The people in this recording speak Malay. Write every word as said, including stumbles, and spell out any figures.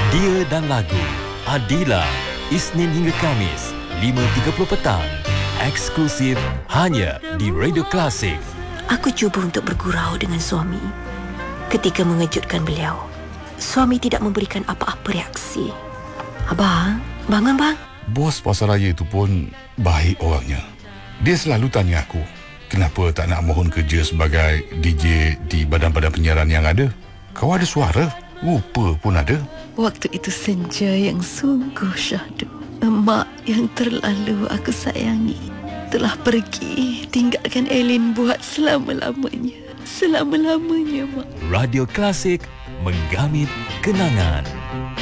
Dia dan Lagu Adila, Isnin hingga Kamis lima tiga puluh petang. Eksklusif hanya di Radio Klasik. Aku cuba untuk bergurau dengan suami. Ketika mengejutkan beliau, suami tidak memberikan apa-apa reaksi. Abang, bangun bang. Bos pasaraya itu pun baik orangnya. Dia selalu tanya aku, kenapa tak nak mohon kerja sebagai D J di badan-badan penyiaran yang ada? Kau ada suara, rupa pun ada. Waktu itu senja yang sungguh syahdu. Emak yang terlalu aku sayangi telah pergi tinggalkan Elin buat selama-lamanya. Selama-lamanya, Mak. Radio Klasik, menggamit kenangan.